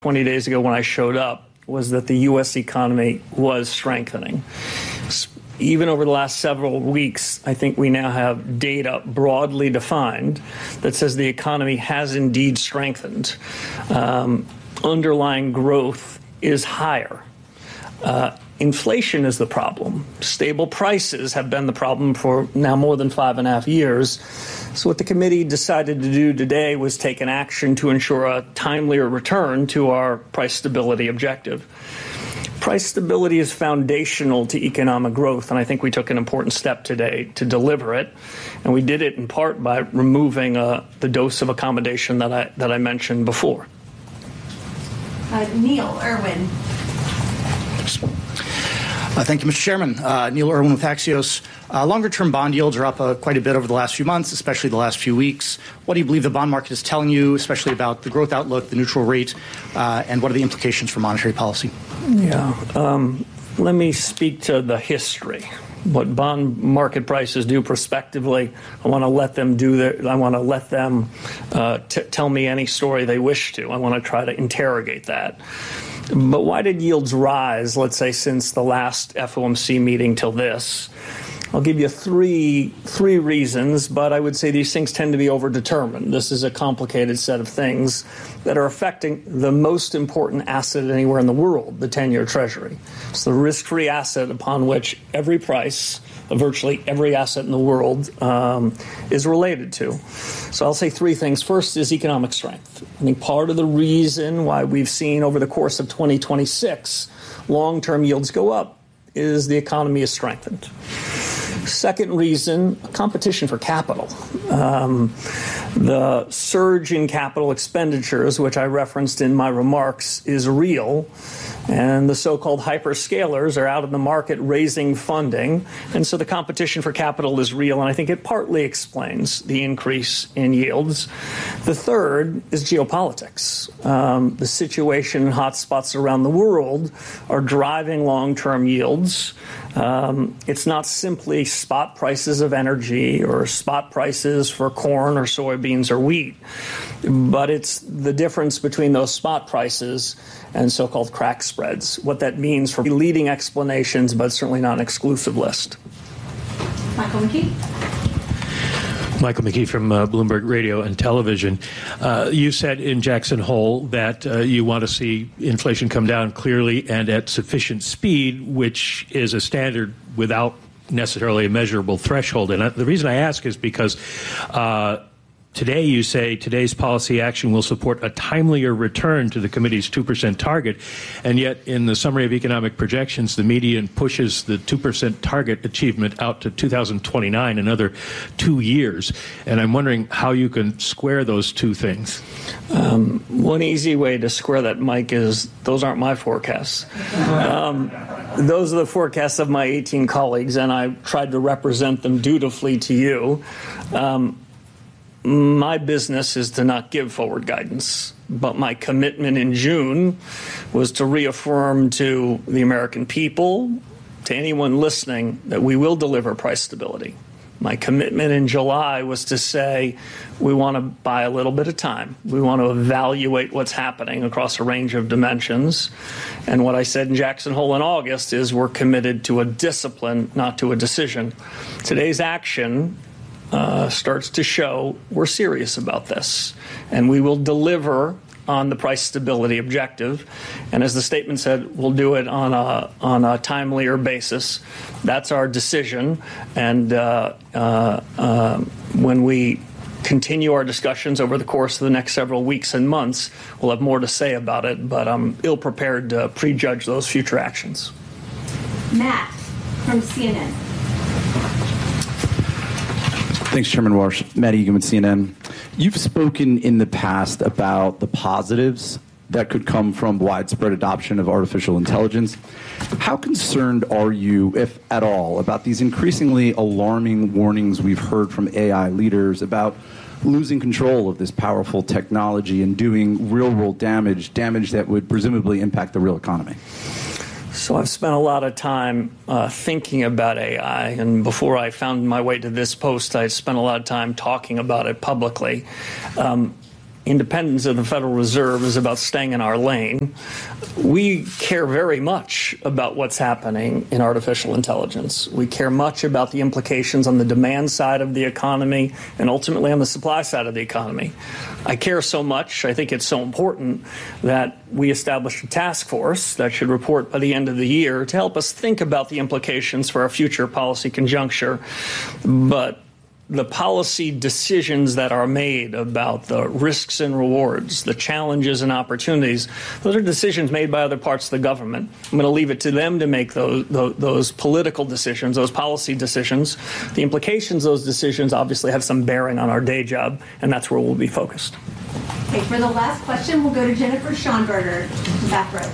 20 days ago when I showed up was that the U.S. economy was strengthening. Even over the last several weeks, I think we now have data broadly defined that says the economy has indeed strengthened. Underlying growth is higher. Inflation is the problem. Stable prices have been the problem for now more than 5.5 years. So what the committee decided to do today was take an action to ensure a timelier return to our price stability objective. Price stability is foundational to economic growth, and I think we took an important step today to deliver it. And we did it in part by removing the dose of accommodation that I mentioned before. Neil Irwin. Thank you, Mr. Chairman. Neil Irwin with Axios. Longer-term bond yields are up quite a bit over the last few months, especially the last few weeks. What do you believe the bond market is telling you, especially about the growth outlook, the neutral rate, and what are the implications for monetary policy? Let me speak to the history. What bond market prices do prospectively, I want to let them tell me any story they wish to. I want to try to interrogate that. But why did yields rise, let's say, since the last FOMC meeting till this? I'll give you three reasons, but I would say these things tend to be overdetermined. This is a complicated set of things that are affecting the most important asset anywhere in the world, the 10-year Treasury. It's the risk-free asset upon which every price of virtually every asset in the world is related to. So I'll say three things. First is economic strength. I think part of the reason why we've seen over the course of 2026 long-term yields go up is the economy is strengthened. Second reason, competition for capital. The surge in capital expenditures, which I referenced in my remarks, is real. And the so-called hyperscalers are out in the market raising funding. And so the competition for capital is real. And I think it partly explains the increase in yields. The third is geopolitics. The situation in hotspots around the world are driving long-term yields. It's not simply spot prices of energy or spot prices for corn or soybeans or wheat, but it's the difference between those spot prices and so-called crack spreads, what that means for leading explanations, but certainly not an exclusive list. Michael McKee. Michael McKee from Bloomberg Radio and Television. You said in Jackson Hole that you want to see inflation come down clearly and at sufficient speed, which is a standard without necessarily a measurable threshold. And the reason I ask is because today you say today's policy action will support a timelier return to the committee's 2% target, and yet in the summary of economic projections, the median pushes the 2% target achievement out to 2029, another 2 years. And I'm wondering how you can square those two things. One easy way to square that, Mike, is those aren't my forecasts. Those are the forecasts of my 18 colleagues, and I tried to represent them dutifully to you. My business is to not give forward guidance, but my commitment in June was to reaffirm to the American people, to anyone listening, that we will deliver price stability. My commitment in July was to say we want to buy a little bit of time. We want to evaluate what's happening across a range of dimensions. And what I said in Jackson Hole in August is we're committed to a discipline, not to a decision. Today's action starts to show we're serious about this, and we will deliver on the price stability objective. And as the statement said, we'll do it on a timelier basis. That's our decision. And when we continue our discussions over the course of the next several weeks and months, we'll have more to say about it. But I'm ill-prepared to prejudge those future actions. Matt from CNN. Thanks, Chairman Walsh. Matt Egan with CNN. You've spoken in the past about the positives that could come from widespread adoption of artificial intelligence. How concerned are you, if at all, about these increasingly alarming warnings we've heard from AI leaders about losing control of this powerful technology and doing real-world damage that would presumably impact the real economy? So I've spent a lot of time thinking about AI, and before I found my way to this post, I spent a lot of time talking about it publicly. independence of the Federal Reserve is about staying in our lane. We care very much about what's happening in artificial intelligence. We care much about the implications on the demand side of the economy and ultimately on the supply side of the economy. I care so much, I think it's so important that we established a task force that should report by the end of the year to help us think about the implications for our future policy conjuncture. But the policy decisions that are made about the risks and rewards, the challenges and opportunities, those are decisions made by other parts of the government. I'm going to leave it to them to make those political decisions, those policy decisions. The implications of those decisions obviously have some bearing on our day job, and that's where we'll be focused. Okay, for the last question, we'll go to Jennifer Schonberger, back row.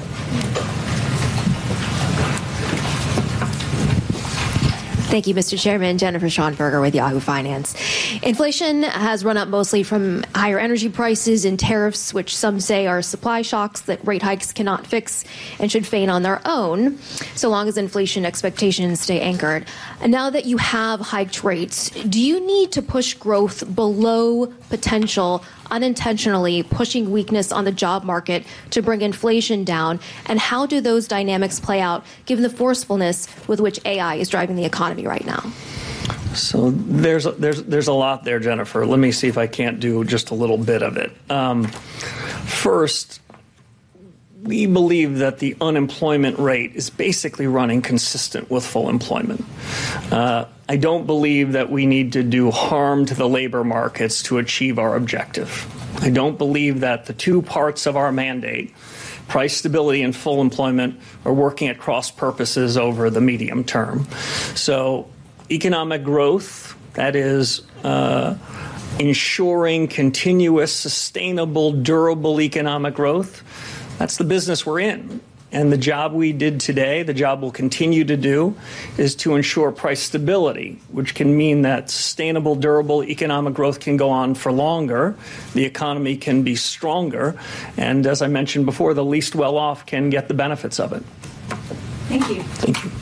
Thank you, Mr. Chairman. Jennifer Schonberger with Yahoo Finance. Inflation has run up mostly from higher energy prices and tariffs, which some say are supply shocks that rate hikes cannot fix and should fade on their own, so long as inflation expectations stay anchored. And now that you have hiked rates, do you need to push growth below potential, unintentionally pushing weakness on the job market to bring inflation down? And how do those dynamics play out given the forcefulness with which AI is driving the economy right now? So there's a lot there, Jennifer. Let me see if I can't do just a little bit of it. First, we believe that the unemployment rate is basically running consistent with full employment. I don't believe that we need to do harm to the labor markets to achieve our objective. I don't believe that the two parts of our mandate, price stability and full employment, are working at cross purposes over the medium term. So economic growth, that is ensuring continuous, sustainable, durable economic growth, that's the business we're in. And the job we did today, the job we'll continue to do, is to ensure price stability, which can mean that sustainable, durable economic growth can go on for longer, the economy can be stronger, and as I mentioned before, the least well-off can get the benefits of it. Thank you. Thank you.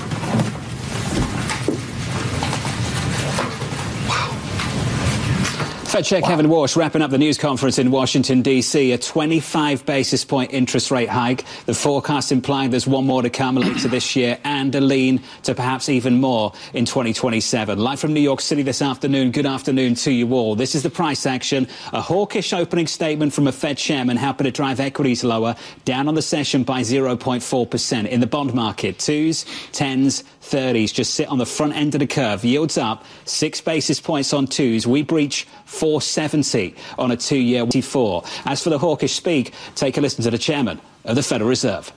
Fed Chair Kevin Warsh wrapping up the news conference in Washington, D.C. A 25 basis point interest rate hike. The forecast implying there's one more to come later this year and a lean to perhaps even more in 2027. Live from New York City this afternoon, good afternoon to you all. This is the price action. A hawkish opening statement from a Fed chairman helping to drive equities lower, down on the session by 0.4%. In the bond market, 2s, 10s, 30s just sit on the front end of the curve. Yields up 6 basis points on 2s. We breach 470 on a 2-year 24. As for the hawkish speak, take a listen to the chairman of the Federal Reserve.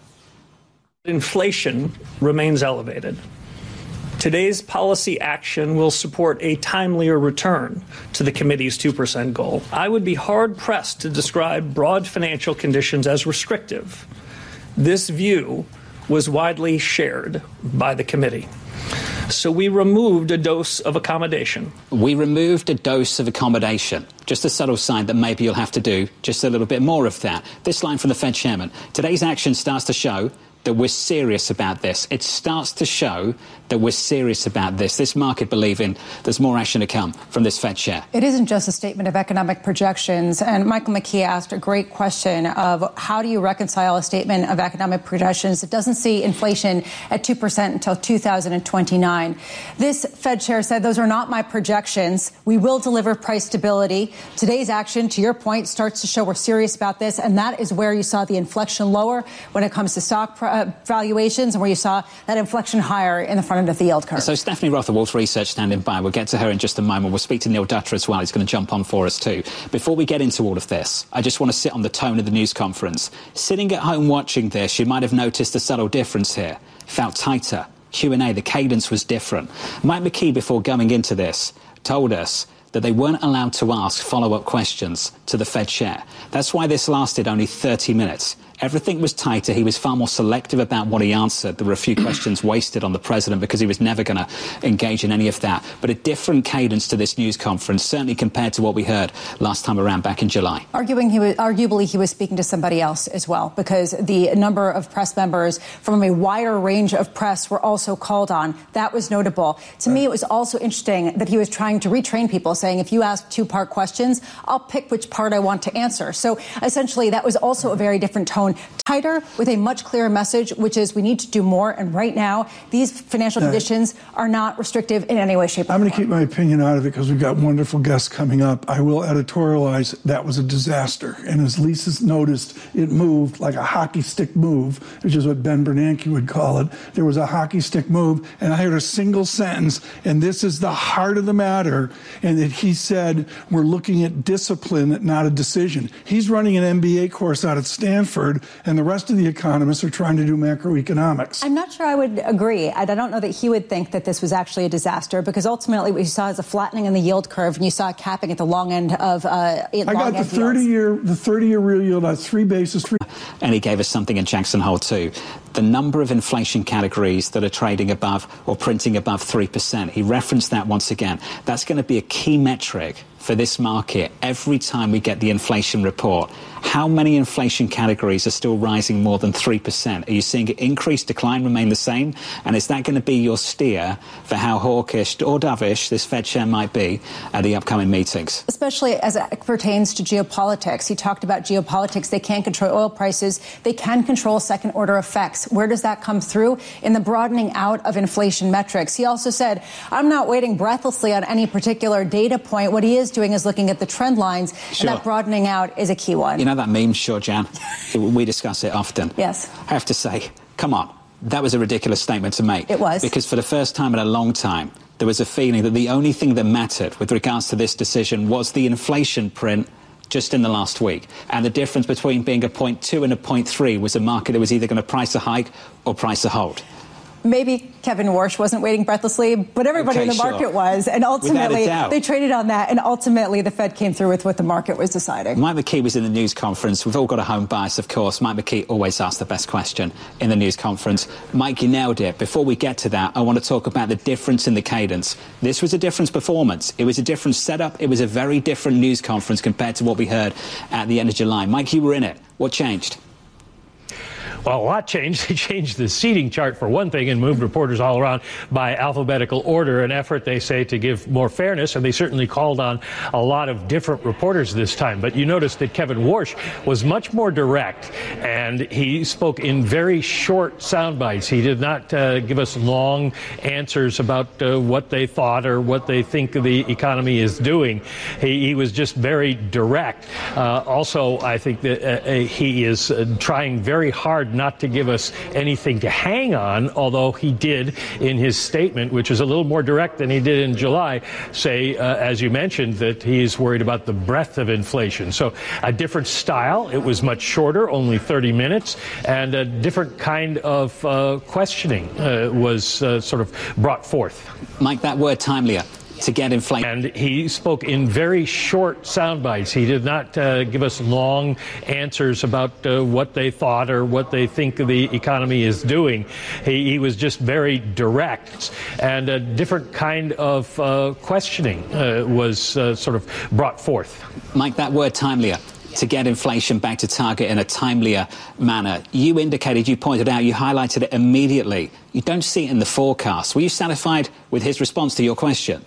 Inflation remains elevated. Today's policy action will support a timelier return to the committee's 2% goal. I would be hard-pressed to describe broad financial conditions as restrictive. This view was widely shared by the committee. So we removed a dose of accommodation. We removed a dose of accommodation. Just a subtle sign that maybe you'll have to do just a little bit more of that. This line from the Fed chairman. Today's action starts to show that we're serious about this. It starts to show that we're serious about this. This market believing there's more action to come from this Fed chair. It isn't just a statement of economic projections. And Michael McKee asked a great question of how do you reconcile a statement of economic projections that doesn't see inflation at 2% until 2029. This Fed chair said those are not my projections. We will deliver price stability. Today's action, to your point, starts to show we're serious about this. And that is where you saw the inflection lower when it comes to stock valuations and where you saw that inflection higher in the front end of the yield curve. So Stephanie Roth of Wolfe Research standing by. We'll get to her in just a moment. We'll speak to Neil Dutta as well. He's going to jump on for us too. Before we get into all of this, I just want to sit on the tone of the news conference. Sitting at home watching this, you might have noticed a subtle difference here. Felt tighter. Q&A, the cadence was different. Mike McKee, before going into this, told us that they weren't allowed to ask follow-up questions to the Fed chair. That's why this lasted only 30 minutes. Everything was tighter. He was far more selective about what he answered. There were a few questions wasted on the president because he was never going to engage in any of that. But a different cadence to this news conference, certainly compared to what we heard last time around back in July. Arguably, he was speaking to somebody else as well, because the number of press members from a wider range of press were also called on. That was notable. To me, it was also interesting that he was trying to retrain people. saying, if you ask two-part questions, I'll pick which part I want to answer. So essentially, that was also a very different tone, tighter, with a much clearer message, which is we need to do more. And right now, these financial conditions are not restrictive in any way, shape, or form. I'm going to keep my opinion out of it because we've got wonderful guests coming up. I will editorialize that was a disaster. And as Lisa's noticed, it moved like a hockey stick move, which is what Ben Bernanke would call it. There was a hockey stick move, and I heard a single sentence, and this is the heart of the matter, and that he said, we're looking at discipline, not a decision. He's running an MBA course out at Stanford, and the rest of the economists are trying to do macroeconomics. I'm not sure I would agree. I don't know that he would think that this was actually a disaster, because ultimately what you saw is a flattening in the yield curve, and you saw a capping at the long end of I got the 30-year real yield at 3 basis. And he gave us something in Jackson Hole too. The number of inflation categories that are trading above or printing above 3%. He referenced that once again. That's going to be a key metric for this market every time we get the inflation report. How many inflation categories are still rising more than 3%? Are you seeing it increase, decline, remain the same? And is that going to be your steer for how hawkish or dovish this Fed chair might be at the upcoming meetings? Especially as it pertains to geopolitics. He talked about geopolitics. They can't control oil prices. They can control second-order effects. Where does that come through? In the broadening out of inflation metrics. He also said, I'm not waiting breathlessly on any particular data point. What he is doing is looking at the trend lines, Sure. and that broadening out is a key one. You know that meme, Sure, Jan? We discuss it often. Yes. I have to say, come on, that was a ridiculous statement to make. It was. Because for the first time in a long time, there was a feeling that the only thing that mattered with regards to this decision was the inflation print just in the last week. And the difference between being a 0.2 and a 0.3 was a market that was either going to price a hike or price a hold. Maybe Kevin Warsh wasn't waiting breathlessly, but everybody in the market was. And ultimately, they traded on that. And ultimately, the Fed came through with what the market was deciding. Mike McKee was in the news conference. We've all got a home bias, of course. Mike McKee always asks the best question in the news conference. Mike, you nailed it. Before we get to that, I want to talk about the difference in the cadence. This was a different performance. It was a different setup. It was a very different news conference compared to what we heard at the end of July. Mike, you were in it. What changed? Well, a lot changed. They changed the seating chart, for one thing, and moved reporters all around by alphabetical order, an effort, they say, to give more fairness, and they certainly called on a lot of different reporters this time. But you noticed that Kevin Warsh was much more direct, and he spoke in very short sound bites. He did not give us long answers about what they thought or what they think the economy is doing. He was just very direct. Also, I think that he is trying very hard not to give us anything to hang on, although he did in his statement, which is a little more direct than he did in July, say, as you mentioned, that he's worried about the breadth of inflation. So a different style. It was much shorter, only 30 minutes, and a different kind of questioning was sort of brought forth. Mike, that word timelier. To get inflation. And he spoke in very short sound bites. He did not give us long answers about what they thought or what they think the economy is doing. He was just very direct, and a different kind of questioning was sort of brought forth. Mike, that word timelier. To get inflation back to target in a timelier manner. You indicated, you pointed out, you highlighted it immediately. You don't see it in the forecast. Were you satisfied with his response to your question?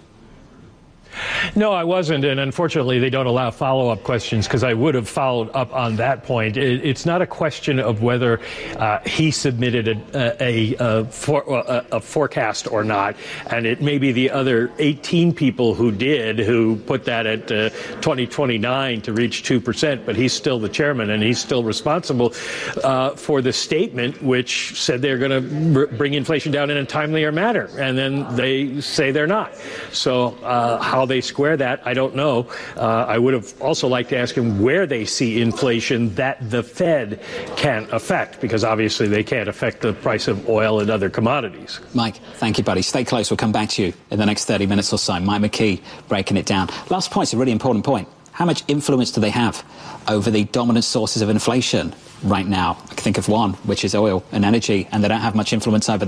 No, I wasn't, and unfortunately they don't allow follow-up questions, because I would have followed up on that point. It's not a question of whether he submitted a forecast or not, and it may be the other 18 people who did, who put that at 2029 to reach 2%, but he's still the chairman, and he's still responsible for the statement which said they're going to bring inflation down in a timelier manner, and then they say they're not. So how they square that, I don't know. I would have also liked to ask him where they see inflation that the Fed can affect, because obviously they can't affect the price of oil and other commodities. Mike, thank you, buddy. Stay close. We'll come back to you in the next 30 minutes or so. Mike McKee breaking it down. Last point's a really important point. How much influence do they have over the dominant sources of inflation right now? I can think of one, which is oil and energy, and they don't have much influence over that.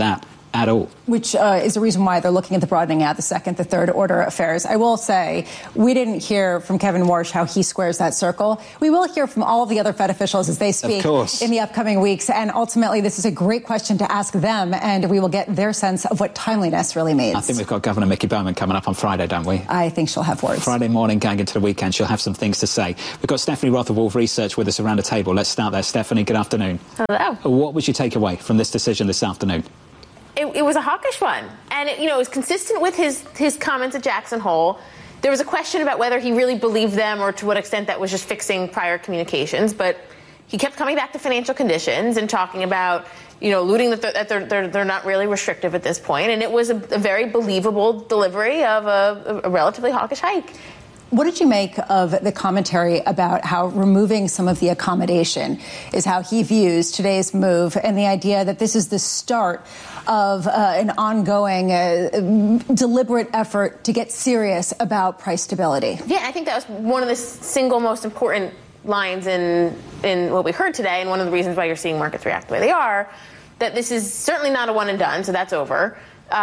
at all. Which is the reason why they're looking at the broadening out the second, the third order affairs. I will say we didn't hear from Kevin Warsh how he squares that circle. We will hear from all of the other Fed officials as they speak in the upcoming weeks. And ultimately, this is a great question to ask them, and we will get their sense of what timeliness really means. I think we've got Governor Mickey Bowman coming up on Friday, don't we? I think she'll have words. Friday morning, going into the weekend, she'll have some things to say. We've got Stephanie Roth of Wolf Research with us around the table. Let's start there. Stephanie, good afternoon. Hello. What was your takeaway from this decision this afternoon? It was a hawkish one, and it was consistent with his comments at Jackson Hole. There was a question about whether he really believed them or to what extent that was just fixing prior communications, but he kept coming back to financial conditions and talking about, alluding that they're not really restrictive at this point, and it was a very believable delivery of a relatively hawkish hike. What did you make of the commentary about how removing some of the accommodation is how he views today's move, and the idea that this is the start of an ongoing deliberate effort to get serious about price stability? Yeah, I think that was one of the single most important lines in what we heard today, and one of the reasons why you're seeing markets react the way they are, that this is certainly not a one and done, so that's over.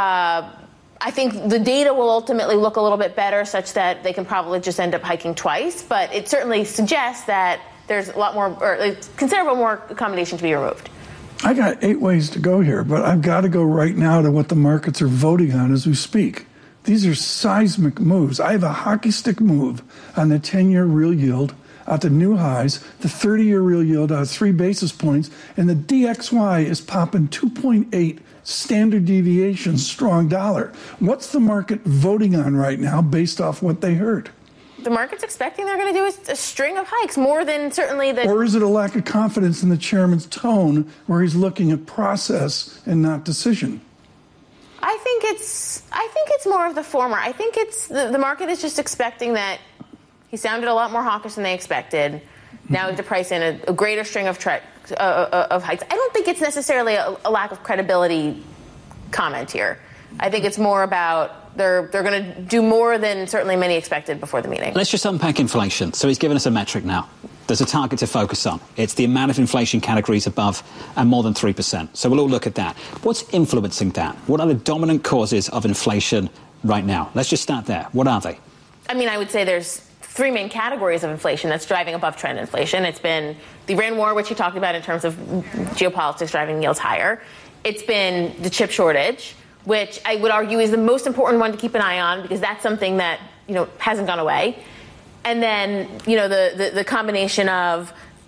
I think the data will ultimately look a little bit better such that they can probably just end up hiking twice, but it certainly suggests that there's a lot more, or considerable more accommodation to be removed. I got 8 ways to go here, but I've got to go right now to what the markets are voting on as we speak. These are seismic moves. I have a hockey stick move on the 10-year real yield out to new highs, the 30-year real yield out 3 basis points, and the DXY is popping 2.8 standard deviation, strong dollar. What's the market voting on right now based off what they heard? The market's expecting they're going to do a string of hikes, more than certainly the... Or is it a lack of confidence in the chairman's tone where he's looking at process and not decision? I think it's more of the former. I think it's the market is just expecting that he sounded a lot more hawkish than they expected. Now we have to price in a greater string of hikes. I don't think it's necessarily a lack of credibility comment here. I think it's more about they're going to do more than certainly many expected before the meeting. Let's just unpack inflation. So he's given us a metric now. There's a target to focus on. It's the amount of inflation categories above and more than 3%. So we'll all look at that. What's influencing that? What are the dominant causes of inflation right now? Let's just start there. What are they? I mean, I would say there's 3 main categories of inflation that's driving above trend inflation. It's been the Iran war, which you talked about in terms of geopolitics driving yields higher. It's been the chip shortage, which I would argue is the most important one to keep an eye on because that's something that, hasn't gone away. And then, the combination of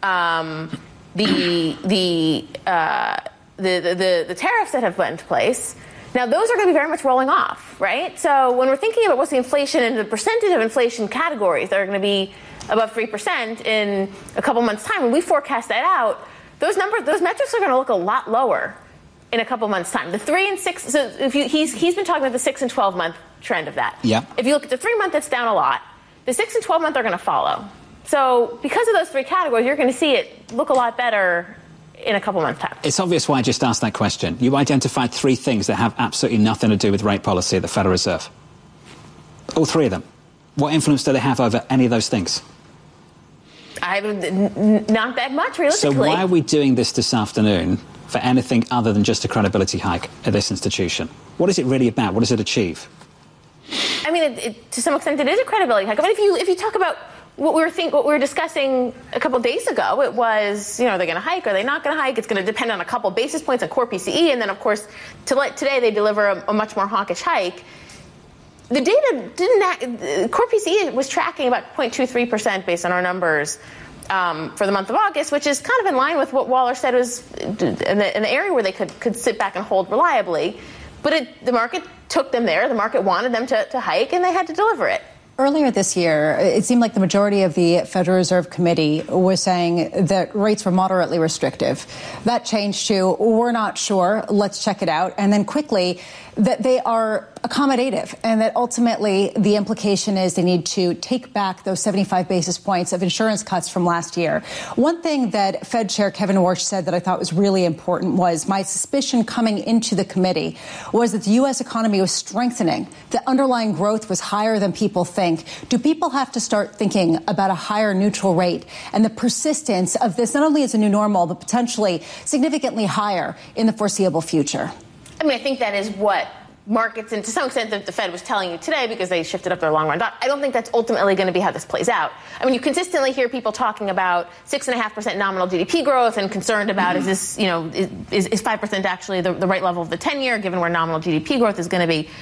the tariffs that have went into place. Now, those are going to be very much rolling off, right? So when we're thinking about what's the inflation and the percentage of inflation categories that are going to be above 3% in a couple months' time, when we forecast that out, those metrics are going to look a lot lower in a couple months' time. The 3 and 6. So if he's been talking about the 6 and 12-month trend of that. Yeah. If you look at the 3-month, that's down a lot. The 6 and 12-month are going to follow. So because of those 3 categories, you're going to see it look a lot better in a couple months' time. It's obvious why I just asked that question. You identified 3 things that have absolutely nothing to do with rate policy at the Federal Reserve. All 3 of them. What influence do they have over any of those things? Not that much, realistically. So why are we doing this afternoon for anything other than just a credibility hike at this institution? What is it really about? What does it achieve? I mean, to some extent, it is a credibility hike. I mean, if you talk about what we were discussing a couple days ago, it was, are they going to hike? Are they not going to hike? It's going to depend on a couple basis points on core PCE, and then, of course, today they deliver a much more hawkish hike. The data core PCE was tracking about 0.23% based on our numbers for the month of August, which is kind of in line with what Waller said was in the area where they could sit back and hold reliably. But the market took them there. The market wanted them to hike, and they had to deliver it. Earlier this year, it seemed like the majority of the Federal Reserve Committee was saying that rates were moderately restrictive. That changed to, we're not sure, let's check it out. And then quickly, that they are accommodative and that ultimately the implication is they need to take back those 75 basis points of insurance cuts from last year. One thing that Fed Chair Kevin Warsh said that I thought was really important was my suspicion coming into the committee was that the U.S. economy was strengthening. The underlying growth was higher than people think. Do people have to start thinking about a higher neutral rate and the persistence of this not only as a new normal, but potentially significantly higher in the foreseeable future? I mean, I think that is what markets, and to some extent that the Fed was telling you today because they shifted up their long-run dot. I don't think that's ultimately going to be how this plays out. I mean, you consistently hear people talking about 6.5% nominal GDP growth and concerned about is this, is 5% actually the right level of the 10-year, given where nominal GDP growth is going to be.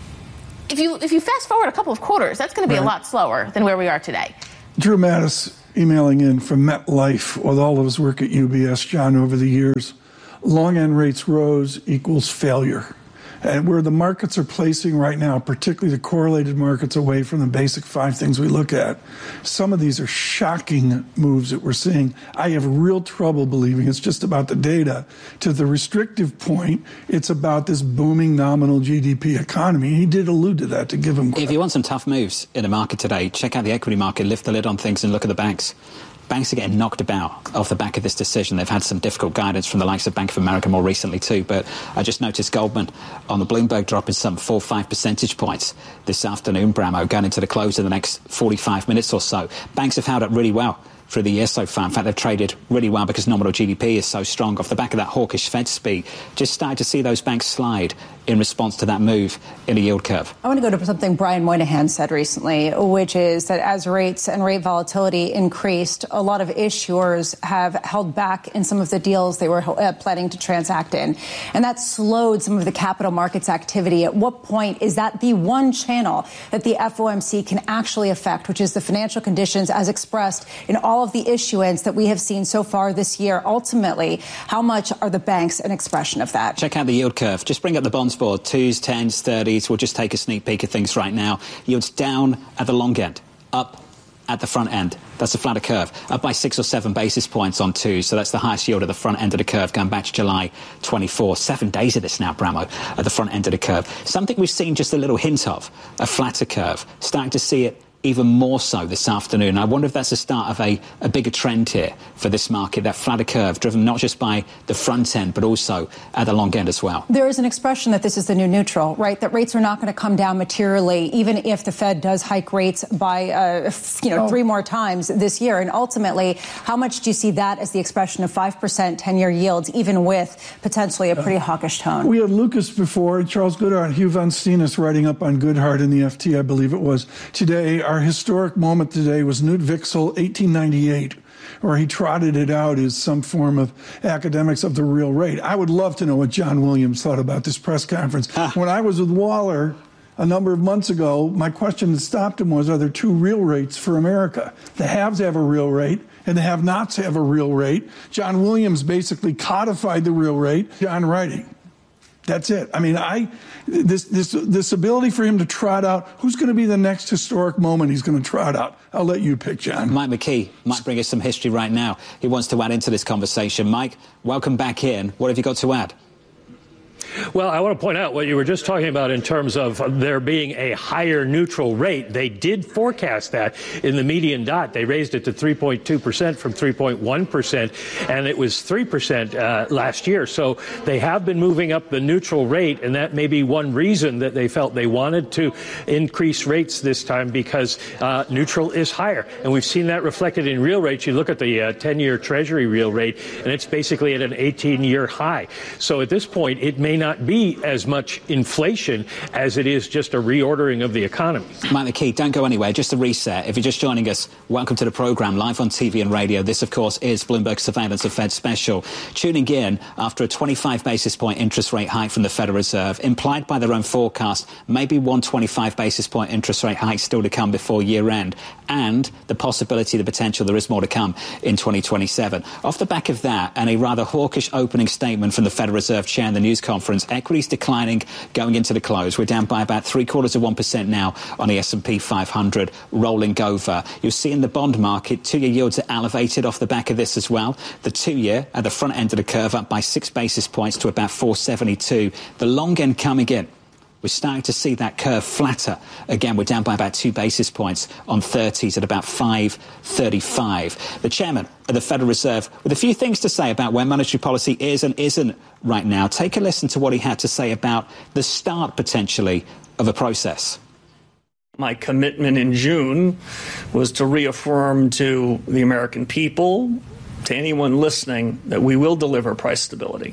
If you fast forward a couple of quarters, that's going to be a lot slower than where we are today. Drew Mattis emailing in from MetLife with all of his work at UBS, John, over the years. Long end rates rose equals failure. And where the markets are placing right now, particularly the correlated markets away from the basic 5 things we look at, some of these are shocking moves that we're seeing. I have real trouble believing it's just about the data. To the restrictive point, it's about this booming nominal GDP economy. He did allude to that, to give him credit. If you want some tough moves in the market today, check out the equity market, lift the lid on things and look at the banks. Banks are getting knocked about off the back of this decision. They've had some difficult guidance from the likes of Bank of America more recently too, but I just noticed Goldman on the Bloomberg dropping some 4 or 5 percentage points this afternoon, Bramo, going into the close in the next 45 minutes or so. Banks have held up really well through the year so far. In fact, they've traded really well because nominal GDP is so strong. Off the back of that hawkish Fed speak, just started to see those banks slide in response to that move in the yield curve. I want to go to something Brian Moynihan said recently, which is that as rates and rate volatility increased, a lot of issuers have held back in some of the deals they were planning to transact in. And that slowed some of the capital markets activity. At what point is that the one channel that the FOMC can actually affect, which is the financial conditions as expressed in all of the issuance that we have seen so far this year? Ultimately, how much are the banks an expression of that? Check out the yield curve. Just bring up the bonds board, 2s, 10s, 30s. We'll just take a sneak peek of things right now. Yields down at the long end, up at the front end. That's a flatter curve, up by 6 or 7 basis points on 2. So that's the highest yield at the front end of the curve going back to July 24. 7 days of this now, Bramo, at the front end of the curve. Something we've seen just a little hint of, a flatter curve. Starting to see it even more so this afternoon. I wonder if that's the start of a bigger trend here for this market, that flatter curve driven not just by the front end, but also at the long end as well. There is an expression that this is the new neutral, right? That rates are not going to come down materially, even if the Fed does hike rates by, 3 more times this year. And ultimately, how much do you see that as the expression of 5% 10-year yields, even with potentially a pretty hawkish tone? We had Lucas before, Charles Goodhart, Hugh Van Steenis writing up on Goodhart in the FT, I believe it was. Today, our historic moment today was Knut Wicksell, 1898, where he trotted it out as some form of academics of the real rate. I would love to know what John Williams thought about this press conference. When I was with Waller a number of months ago, my question that stopped him was, are there 2 real rates for America? The haves have a real rate, and the have-nots have a real rate. John Williams basically codified the real rate. John writing. That's it. I mean, this ability for him to trot out, who's going to be the next historic moment he's going to trot out? I'll let you pick, John. Mike McKee might bring us some history right now. He wants to add into this conversation. Mike, welcome back in. What have you got to add? Well, I want to point out what you were just talking about in terms of there being a higher neutral rate. They did forecast that in the median dot. They raised it to 3.2% from 3.1%, and it was 3% last year. So they have been moving up the neutral rate, and that may be one reason that they felt they wanted to increase rates this time, because neutral is higher. And we've seen that reflected in real rates. You look at the 10-year Treasury real rate, and it's basically at an 18-year high. So at this point, it may not be as much inflation as it is just a reordering of the economy. Mike McKee, don't go anywhere. Just a reset. If you're just joining us, welcome to the program, live on TV and radio. This, of course, is Bloomberg Surveillance of Fed Special. Tuning in after a 25 basis point interest rate hike from the Federal Reserve, implied by their own forecast, maybe 125 basis point interest rate hike still to come before year end, and the possibility, the potential there is more to come in 2027. Off the back of that, and a rather hawkish opening statement from the Federal Reserve chair in the news conference, equities declining going into the close. We're down by about 0.75% now on the S&P 500, rolling over. You're seeing the bond market, 2-year yields are elevated off the back of this as well. The 2-year at the front end of the curve up by 6 basis points to about 472. The long end coming in. We're starting to see that curve flatter. Again, we're down by about 2 basis points on 30s at about 5.35. The chairman of the Federal Reserve with a few things to say about where monetary policy is and isn't right now. Take a listen to what he had to say about the start, potentially, of a process. My commitment in June was to reaffirm to the American people, to anyone listening, that we will deliver price stability.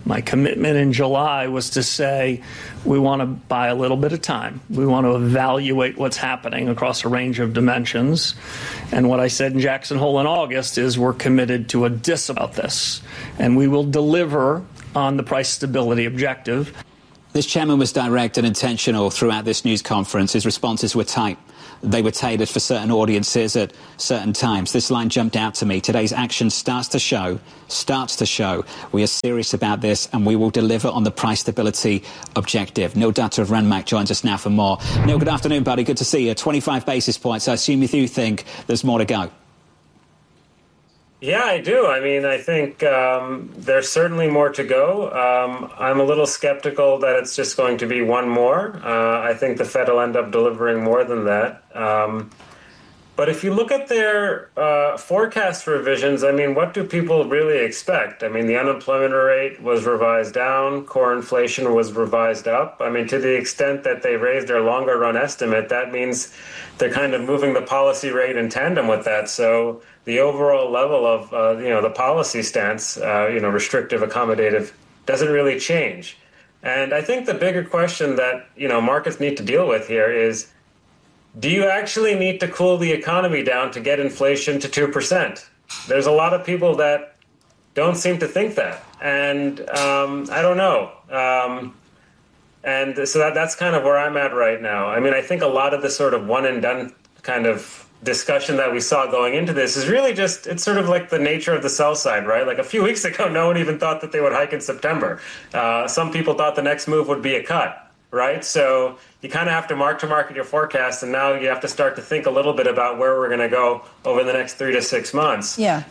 My commitment in July was to say we want to buy a little bit of time. We want to evaluate what's happening across a range of dimensions. And what I said in Jackson Hole in August is we're committed to a discipline about this, and we will deliver on the price stability objective. This chairman was direct and intentional throughout this news conference. His responses were tight. They were tailored for certain audiences at certain times. This line jumped out to me. Today's action starts to show we are serious about this and we will deliver on the price stability objective. Neil Dutta of Renmark joins us now for more. Neil, good afternoon, buddy. Good to see you. 25 basis points. I assume you think there's more to go. Yeah, I do. I mean, I think there's certainly more to go. I'm a little skeptical that it's just going to be one more. I think the Fed will end up delivering more than that. But if you look at their forecast revisions, I mean, what do people really expect? I mean, the unemployment rate was revised down. Core inflation was revised up. I mean, to the extent that they raised their longer run estimate, that means they're kind of moving the policy rate in tandem with that. So the overall level of, the policy stance, restrictive, accommodative, doesn't really change. And I think the bigger question that, markets need to deal with here is, do you actually need to cool the economy down to get inflation to 2%? There's a lot of people that don't seem to think that. And I don't know. And so that's kind of where I'm at right now. I mean, I think a lot of the sort of one and done kind of discussion that we saw going into this is really just, it's sort of like the nature of the sell side, right? Like a few weeks ago, no one even thought that they would hike in September. Some people thought the next move would be a cut, right? So you kind of have to market your forecast, and now you have to start to think a little bit about where we're going to go over the next 3 to 6 months. Yeah.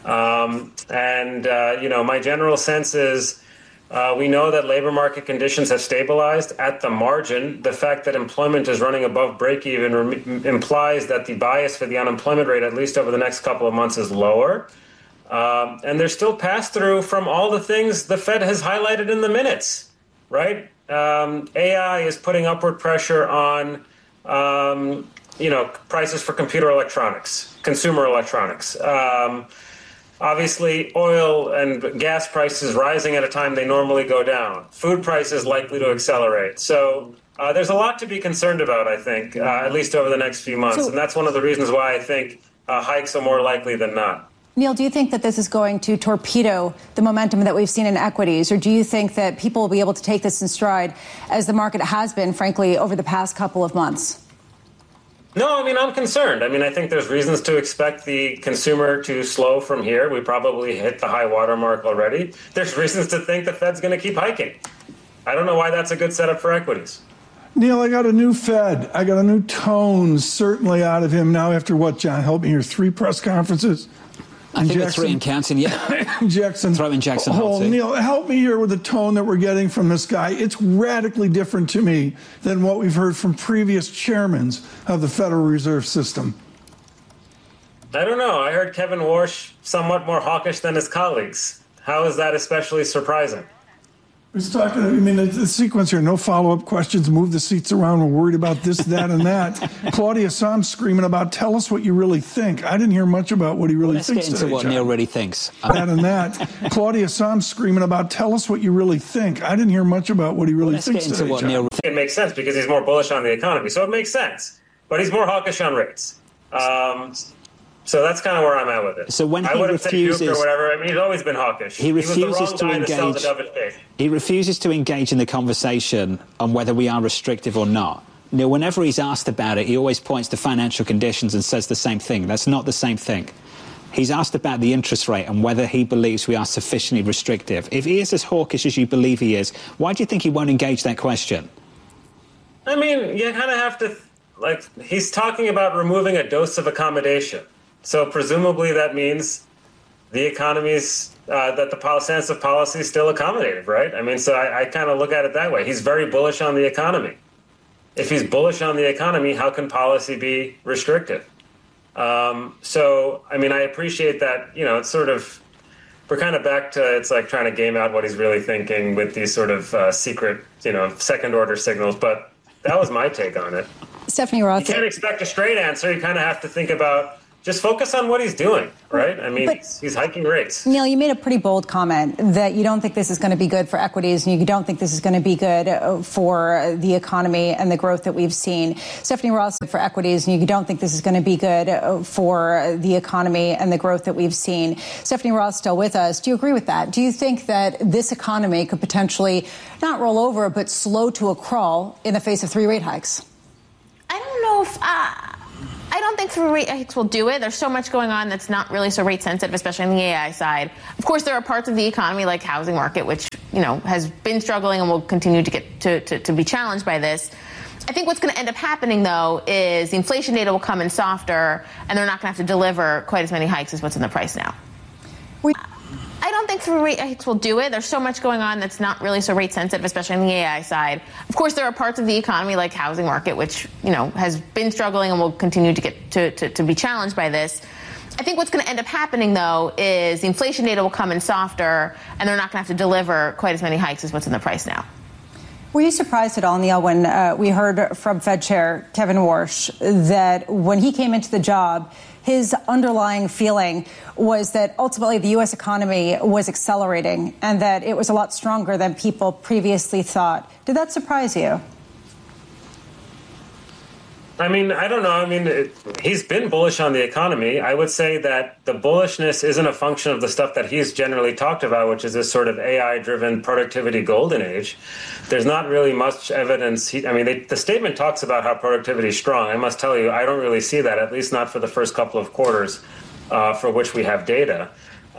My general sense is we know that labor market conditions have stabilized at the margin. The fact that employment is running above break-even implies that the bias for the unemployment rate, at least over the next couple of months, is lower. And there's still pass-through from all the things the Fed has highlighted in the minutes, right? AI is putting upward pressure on, prices for computer electronics, consumer electronics. Obviously, oil and gas prices rising at a time they normally go down. Food prices likely to accelerate. So there's a lot to be concerned about, I think, at least over the next few months. And that's one of the reasons why I think hikes are more likely than not. Neil, do you think that this is going to torpedo the momentum that we've seen in equities, or do you think that people will be able to take this in stride as the market has been, frankly, over the past couple of months? No, I mean, I'm concerned. I mean, I think there's reasons to expect the consumer to slow from here. We probably hit the high water mark already. There's reasons to think the Fed's going to keep hiking. I don't know why that's a good setup for equities. Neil, I got a new Fed. I got a new tone, certainly out of him now after what, John? Help me here. 3 press conferences. I think it's 3 in counting, yeah. Jackson. Throw in Jackson Hole, too. Neil, help me here with the tone that we're getting from this guy. It's radically different to me than what we've heard from previous chairmen of the Federal Reserve System. I don't know. I heard Kevin Warsh somewhat more hawkish than his colleagues. How is that especially surprising? He's talking, the sequence here, no follow-up questions, move the seats around, we're worried about this, that, and that. Claudia Sahm screaming about, tell us what you really think. I didn't hear much about what he really thinks today, Let's get into what John. Neil really thinks. That and that. Claudia Sahm screaming about, tell us what you really think. I didn't hear much about what he really thinks today, John. It makes sense because he's more bullish on the economy, so it makes sense. But he's more hawkish on rates. So that's kind of where I'm at with it. So when he I would have said Duke refuses, or whatever. I mean, he's always been hawkish. He refuses to engage. He refuses to engage in the conversation on whether we are restrictive or not. Now, whenever he's asked about it, he always points to financial conditions and says the same thing. That's not the same thing. He's asked about the interest rate and whether he believes we are sufficiently restrictive. If he is as hawkish as you believe he is, why do you think he won't engage that question? I mean, you kind of have to, he's talking about removing a dose of accommodation. So presumably that means the economy's, that the stance of policy is still accommodative, right? I mean, so I kind of look at it that way. He's very bullish on the economy. If he's bullish on the economy, how can policy be restrictive? So, I mean, I appreciate that, it's sort of, we're kind of back to, it's like trying to game out what he's really thinking with these sort of secret, second order signals. But that was my take on it. Stephanie Roth. You can't expect a straight answer. You kind of have to think about just focus on what he's doing, right? I mean, he's hiking rates. Neil, you made a pretty bold comment that you don't think this is going to be good for equities and you don't think this is going to be good for the economy and the growth that we've seen. Stephanie Ross, for equities, and you don't think this is going to be good for the economy and the growth that we've seen. Stephanie Ross still with us. Do you agree with that? Do you think that this economy could potentially not roll over, but slow to a crawl in the face of 3 rate hikes? I don't know if... I don't think 3 rate hikes will do it. There's so much going on that's not really so rate sensitive, especially on the AI side. Of course, there are parts of the economy like housing market, which, has been struggling and will continue to get to be challenged by this. I think what's going to end up happening, though, is the inflation data will come in softer, and they're not going to have to deliver quite as many hikes as what's in the price now. I don't think 3 rate hikes will do it. There's so much going on that's not really so rate sensitive, especially on the AI side. Of course, there are parts of the economy like housing market, which, has been struggling and will continue to get to be challenged by this. I think what's going to end up happening, though, is the inflation data will come in softer, and they're not going to have to deliver quite as many hikes as what's in the price now. Were you surprised at all, Neil, when we heard from Fed Chair Kevin Warsh that when he came into the job, his underlying feeling was that ultimately the U.S. economy was accelerating and that it was a lot stronger than people previously thought? Did that surprise you? I mean, I don't know. He's been bullish on the economy. I would say that the bullishness isn't a function of the stuff that he's generally talked about, which is this sort of AI-driven productivity golden age. There's not really much evidence. The statement talks about how productivity is strong. I must tell you, I don't really see that, at least not for the first couple of quarters for which we have data.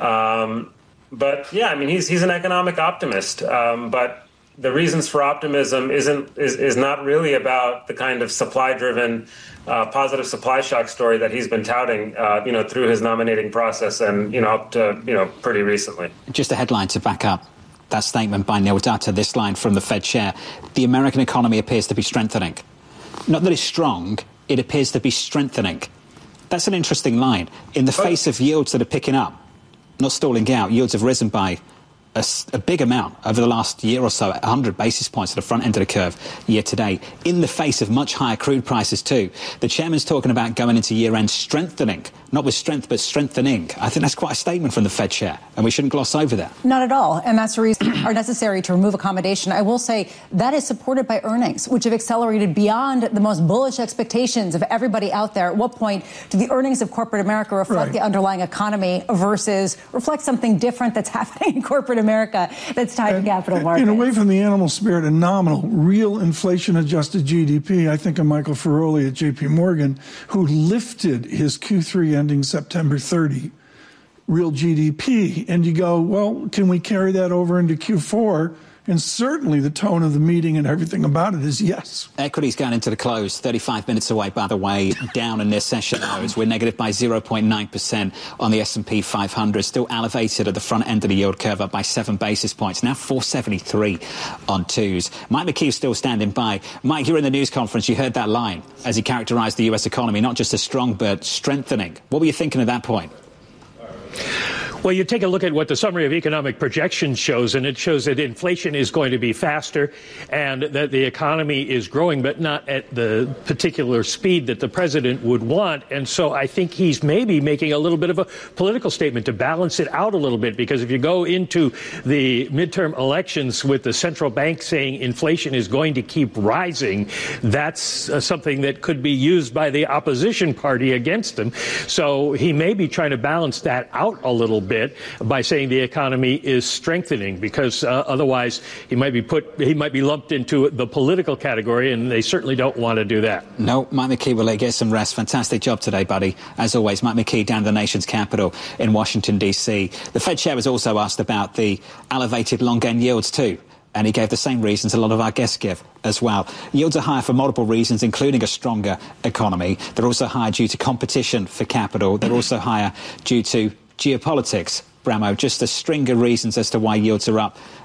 But yeah, he's an economic optimist. But the reasons for optimism is not really about the kind of supply-driven positive supply shock story that he's been touting, through his nominating process and up to pretty recently. Just a headline to back up that statement by Neil Dutta. This line from the Fed chair: the American economy appears to be strengthening. Not that it's strong; it appears to be strengthening. That's an interesting line in the face of yields that are picking up, not stalling out. Yields have risen by a big amount over the last year or so, 100 basis points at the front end of the curve year to date, in the face of much higher crude prices too. The chairman's talking about going into year-end strengthening, not with strength, but strengthening. I think that's quite a statement from the Fed chair, and we shouldn't gloss over that. Not at all, and that's the reason are necessary to remove accommodation. I will say that is supported by earnings, which have accelerated beyond the most bullish expectations of everybody out there. At what point do the earnings of corporate America reflect the underlying economy versus reflect something different that's happening in corporate America that's tied to capital markets? Away from the animal spirit and nominal, real inflation-adjusted GDP, I think of Michael Feroli at J.P. Morgan, who lifted his Q3 ending September 30 real GDP. And you go, well, can we carry that over into Q4? And certainly the tone of the meeting and everything about it is yes. Equities going into the close, 35 minutes away, by the way, down in this session lows. We're negative by 0.9% on the S&P 500, still elevated at the front end of the yield curve, up by 7 basis points, now 473 on twos. Mike McKee still standing by. Mike, you were in the news conference. You heard that line as he characterized the U.S. economy, not just as strong, but strengthening. What were you thinking at that point? Well, you take a look at what the summary of economic projections shows, and it shows that inflation is going to be faster and that the economy is growing, but not at the particular speed that the president would want. And so I think he's maybe making a little bit of a political statement to balance it out a little bit, because if you go into the midterm elections with the central bank saying inflation is going to keep rising, that's something that could be used by the opposition party against him. So he may be trying to balance that out a little bit by saying the economy is strengthening, because otherwise he might be lumped into the political category, and they certainly don't want to do that. No, Mike McKee will get some rest. Fantastic job today, buddy. As always, Mike McKee down at the nation's capital in Washington, D.C. The Fed chair was also asked about the elevated long-end yields too, and he gave the same reasons a lot of our guests give as well. Yields are higher for multiple reasons, including a stronger economy. They're also higher due to competition for capital. They're also higher due to geopolitics. Bramo, just a string of reasons as to why yields are up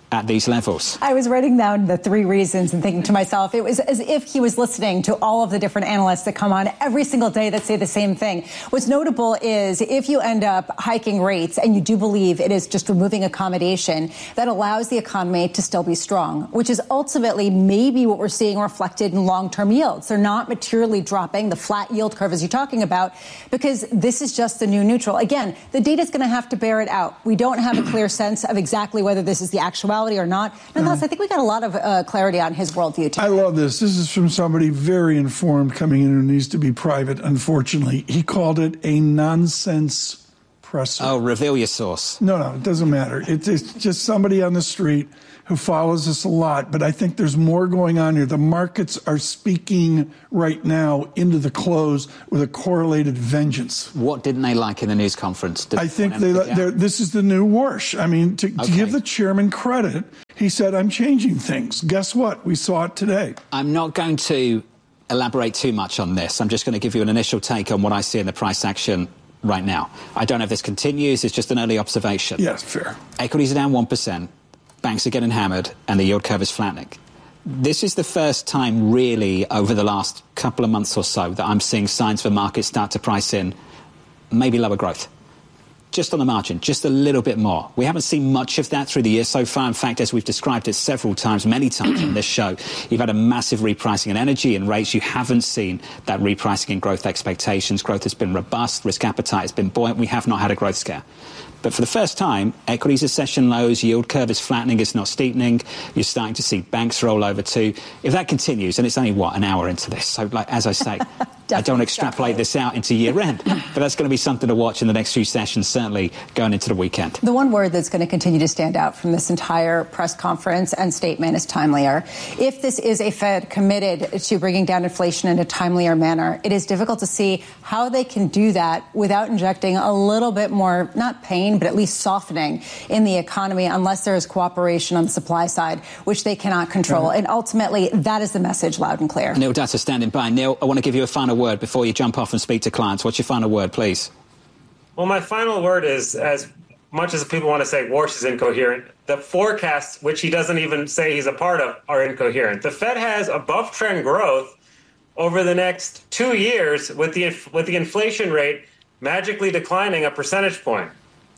at these levels? I was writing down the 3 reasons and thinking to myself, it was as if he was listening to all of the different analysts that come on every single day that say the same thing. What's notable is if you end up hiking rates, and you do believe it is just removing accommodation, that allows the economy to still be strong, which is ultimately maybe what we're seeing reflected in long-term yields. They're not materially dropping, the flat yield curve as you're talking about, because this is just the new neutral. Again, the data is going to have to bear it out. We don't have a clear sense of exactly whether this is the actuality or not. Nonetheless, I think we got a lot of clarity on his worldview, too. I love this. This is from somebody very informed coming in who needs to be private, unfortunately. He called it a nonsense presser. Oh, reveal your source. No, it doesn't matter. It's just somebody on the street who follows us a lot, but I think there's more going on here. The markets are speaking right now into the close with a correlated vengeance. What didn't they like in the news conference? I think this is the new Warsh. I mean, to give the chairman credit, he said, I'm changing things. Guess what? We saw it today. I'm not going to elaborate too much on this. I'm just going to give you an initial take on what I see in the price action right now. I don't know if this continues. It's just an early observation. Yes, fair. Equities are down 1%. Banks are getting hammered and the yield curve is flattening. This is the first time really over the last couple of months or so that I'm seeing signs for markets start to price in maybe lower growth. Just on the margin, just a little bit more. We haven't seen much of that through the year so far. In fact, as we've described it several times, many times on this show, you've had a massive repricing in energy and rates. You haven't seen that repricing in growth expectations. Growth has been robust. Risk appetite has been buoyant. We have not had a growth scare. But for the first time, equities are session lows, yield curve is flattening, it's not steepening. You're starting to see banks roll over too. If that continues, and it's only, an hour into this. So, as I say, I don't extrapolate this out into year end. But that's going to be something to watch in the next few sessions, certainly going into the weekend. The one word that's going to continue to stand out from this entire press conference and statement is timelier. If this is a Fed committed to bringing down inflation in a timelier manner, it is difficult to see how they can do that without injecting a little bit more, not pain, but at least softening in the economy unless there is cooperation on the supply side, which they cannot control. And ultimately, that is the message loud and clear. Neil Datta standing by. Neil, I want to give you a final word before you jump off and speak to clients. What's your final word, please? Well, my final word is, as much as people want to say Warsh is incoherent, the forecasts, which he doesn't even say he's a part of, are incoherent. The Fed has above-trend growth over the next 2 years with the inflation rate magically declining a percentage point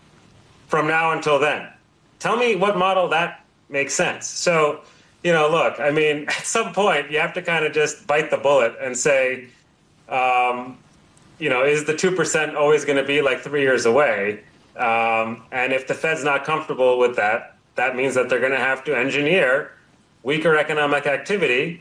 from now until then. Tell me what model that makes sense. So, look, I mean, at some point you have to kind of just bite the bullet and say, is the 2% always going to be like 3 years away? And if the Fed's not comfortable with that, that means that they're going to have to engineer weaker economic activity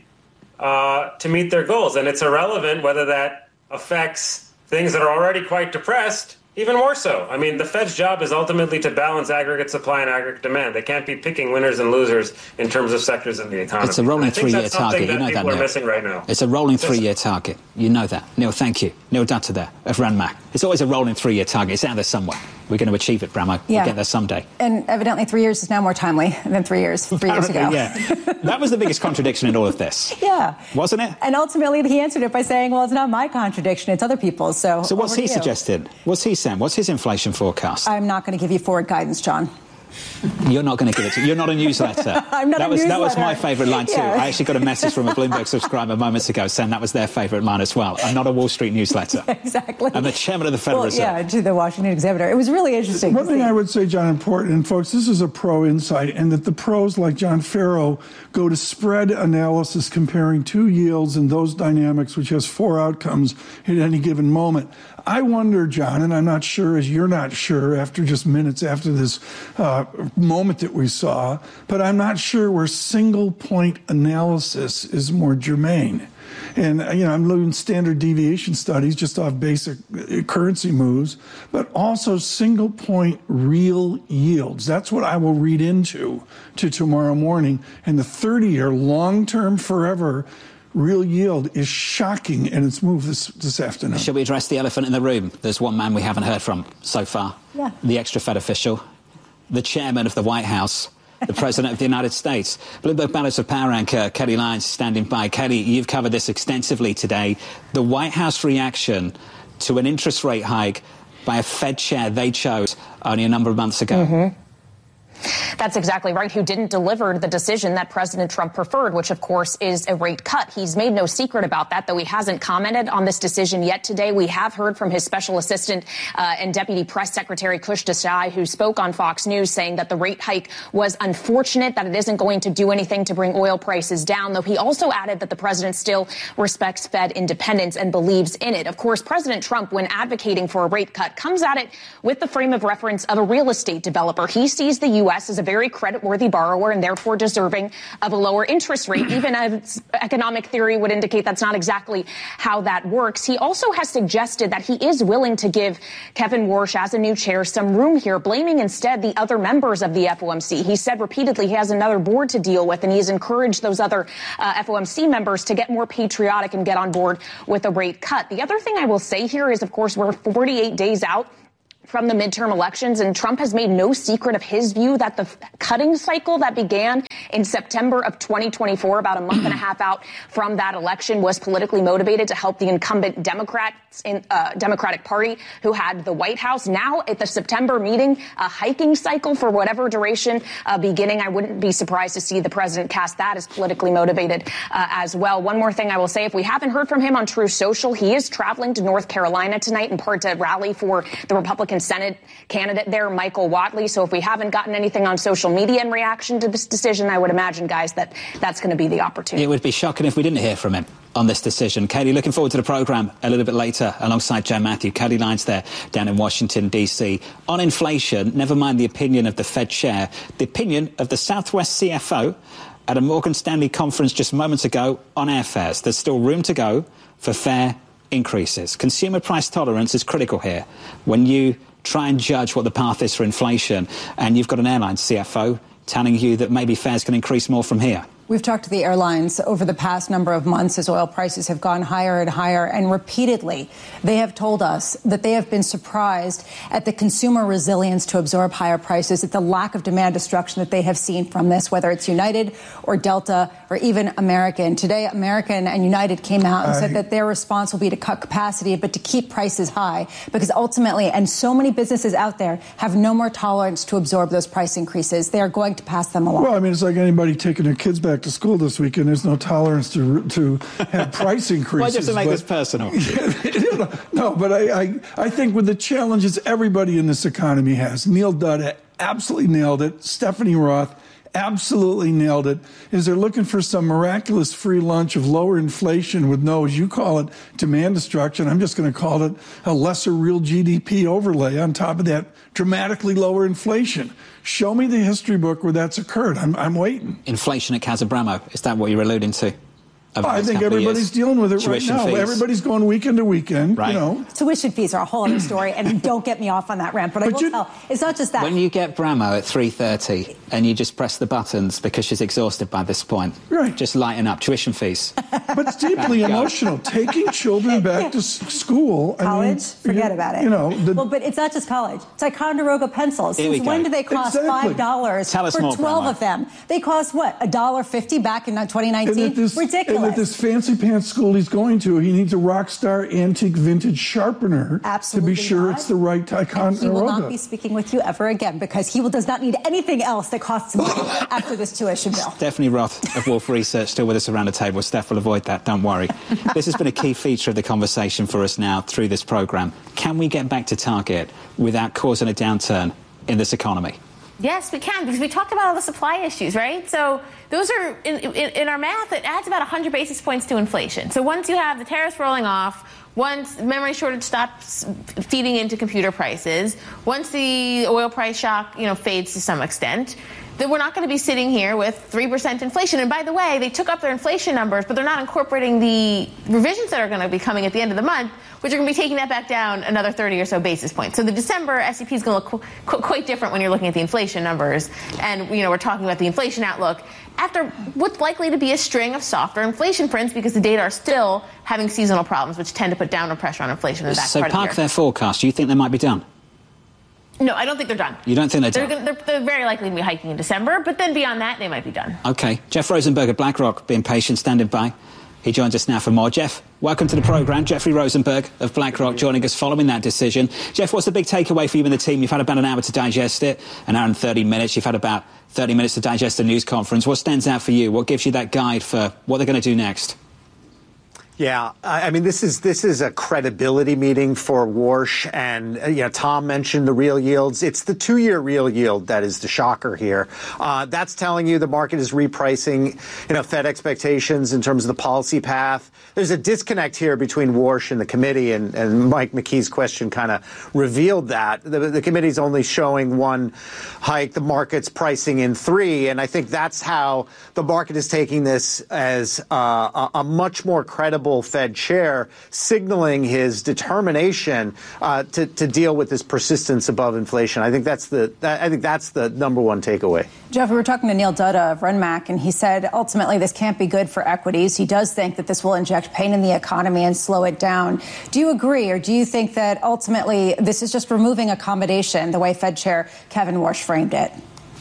to meet their goals. And it's irrelevant whether that affects things that are already quite depressed even more so. I mean, the Fed's job is ultimately to balance aggregate supply and aggregate demand. They can't be picking winners and losers in terms of sectors in the economy. It's a rolling 3-year target. You know that, people are missing right now. It's a rolling 3-year target. You know that. Neil, thank you. Neil Datta there of Ranmac. It's always a rolling 3-year target. It's out there somewhere. We're going to achieve it, Bramo. Yeah. We'll get there someday. And evidently 3 years is now more timely than 3 years, 3 years ago. Yeah. That was the biggest contradiction in all of this. Yeah. Wasn't it? And ultimately he answered it by saying, well, it's not my contradiction, it's other people's. So what's he suggested? What's he saying? What's his inflation forecast? I'm not going to give you forward guidance, John. You're not going to give it to you're not a newsletter. I'm not a newsletter. That was my favourite line too. Yeah. I actually got a message from a Bloomberg subscriber moments ago saying that was their favourite line as well. I'm not a Wall Street newsletter. Yeah, exactly. I'm the chairman of the Federal Reserve. Yeah, to the Washington Examiner. It was really interesting. One thing I would say, John, important, and folks, this is a pro insight, and that the pros like John Farrow go to spread analysis comparing two yields and those dynamics, which has 4 outcomes at any given moment. I wonder, John, and I'm not sure as you're not sure after just minutes after this moment that we saw, but I'm not sure where single point analysis is more germane. And, I'm doing standard deviation studies just off basic currency moves, but also single point real yields. That's what I will read into tomorrow morning. And the 30-year long-term forever real yield is shocking in its move this afternoon. Shall we address the elephant in the room? There's one man we haven't heard from so far. Yeah. The extra Fed official, the chairman of the White House, the President of the United States. Bloomberg Balance of Power anchor Kelly Lyons standing by. Kelly, you've covered this extensively today. The White House reaction to an interest rate hike by a Fed chair they chose only a number of months ago. Mm-hmm. That's exactly right, who didn't deliver the decision that President Trump preferred, which, of course, is a rate cut. He's made no secret about that, though he hasn't commented on this decision yet today. We have heard from his special assistant and Deputy Press Secretary Kush Desai, who spoke on Fox News, saying that the rate hike was unfortunate, that it isn't going to do anything to bring oil prices down, though he also added that the president still respects Fed independence and believes in it. Of course, President Trump, when advocating for a rate cut, comes at it with the frame of reference of a real estate developer. He sees the U.S. as a very creditworthy borrower and therefore deserving of a lower interest rate, even as economic theory would indicate that's not exactly how that works. He also has suggested that he is willing to give Kevin Warsh, as a new chair, some room here, blaming instead the other members of the FOMC. He said repeatedly he has another board to deal with, and he has encouraged those other FOMC members to get more patriotic and get on board with a rate cut. The other thing I will say here is, of course, we're 48 days out from the midterm elections, and Trump has made no secret of his view that the cutting cycle that began in September of 2024, about a month and a half out from that election, was politically motivated to help the incumbent Democrats in Democratic Party who had the White House. Now, at the September meeting, a hiking cycle for whatever duration beginning. I wouldn't be surprised to see the president cast that as politically motivated as well. One more thing I will say, if we haven't heard from him on Truth Social, he is traveling to North Carolina tonight in part to rally for the Republican Senate candidate there, Michael Whatley. So if we haven't gotten anything on social media in reaction to this decision, I would imagine, guys, that that's going to be the opportunity. It would be shocking if we didn't hear from him on this decision. Katie, looking forward to the programme a little bit later alongside Joe Matthew. Katie Lyons there down in Washington, D.C. On inflation, never mind the opinion of the Fed chair, the opinion of the Southwest CFO at a Morgan Stanley conference just moments ago on airfares. There's still room to go for fare increases. Consumer price tolerance is critical here. When you try and judge what the path is for inflation, and you've got an airline CFO telling you that maybe fares can increase more from here. We've talked to the airlines over the past number of months as oil prices have gone higher and higher, and repeatedly they have told us that they have been surprised at the consumer resilience to absorb higher prices, at the lack of demand destruction that they have seen from this, whether it's United or Delta or even American. Today, American and United came out and said that their response will be to cut capacity, but to keep prices high, because ultimately, and so many businesses out there have no more tolerance to absorb those price increases. They are going to pass them along. Well, I mean, it's like anybody taking their kids back to school this weekend. There's no tolerance to have price increases. Why just to make this personal? No, but I think with the challenges everybody in this economy has, Neil Dudd absolutely nailed it. Stephanie Roth absolutely nailed it, is they're looking for some miraculous free lunch of lower inflation with no, as you call it, demand destruction. I'm just going to call it a lesser real GDP overlay on top of that dramatically lower inflation. Show me the history book where that's occurred. I'm waiting. Inflation at Casa Bramo, is that what you're alluding to? I think everybody's dealing with it Tuition right now. fees. Everybody's going weekend to weekend, right. You know. Tuition fees are a whole other story, and don't get me off on that rant, but I will tell, it's not just that. When you get Bramo at 3:30 and you just press the buttons because she's exhausted by this point, right? Just lighten up. Tuition fees. But it's deeply emotional. Taking children back to school. College? Forget about it. You know. Well, but it's not just college. Ticonderoga pencils. Since when do they cost $5 Tell us for more, 12 Bramo. of them? They cost, what, $1.50 back in 2019? Ridiculous. And at this fancy pants school he's going to, he needs a Rockstar antique vintage sharpener to be sure it's the right Ticonderoga. He will not be speaking with you ever again, because he does not need anything else that costs money after this tuition bill. Stephanie Roth of Wolf Research still with us around the table. Steph will avoid that, don't worry. This has been a key feature of the conversation for us now through this programme. Can we get back to target without causing a downturn in this economy? Yes, we can, because we talked about all the supply issues, right? So those are, in our math, it adds about 100 basis points to inflation. So once you have the tariffs rolling off, once memory shortage stops feeding into computer prices, once the oil price shock, fades to some extent, then we're not going to be sitting here with 3% inflation. And by the way, they took up their inflation numbers, but they're not incorporating the revisions that are going to be coming at the end of the month, which are going to be taking that back down another 30 or so basis points. So the December SEP is going to look quite different when you're looking at the inflation numbers. And, we're talking about the inflation outlook after what's likely to be a string of softer inflation prints, because the data are still having seasonal problems, which tend to put downward pressure on inflation in the back part of the year. So park their forecast. Do you think they might be done? No, I don't think they're done. You don't think they're done? They're very likely to be hiking in December, but then beyond that, they might be done. OK. Jeff Rosenberg of BlackRock, being patient, standing by. He joins us now for more. Jeff, welcome to the programme. Jeffrey Rosenberg of BlackRock joining us following that decision. Jeff, what's the big takeaway for you and the team? You've had about an hour to digest it, an hour and 30 minutes. You've had about 30 minutes to digest the news conference. What stands out for you? What gives you that guide for what they're going to do next? Yeah, I mean, this is a credibility meeting for Warsh, and Tom mentioned the real yields. It's the 2-year real yield that is the shocker here. That's telling you the market is repricing, Fed expectations in terms of the policy path. There's a disconnect here between Warsh and the committee, and Mike McKee's question kind of revealed that. The committee's only showing 1 hike, the market's pricing in 3, and I think that's how the market is taking this as a much more credible Fed chair, signaling his determination to deal with this persistence above inflation. I think that's the number one takeaway. Jeff, we were talking to Neil Dutta of Renmac, and he said ultimately this can't be good for equities. He does think that this will inject pain in the economy and slow it down. Do you agree, or do you think that ultimately this is just removing accommodation, the way Fed Chair Kevin Warsh framed it?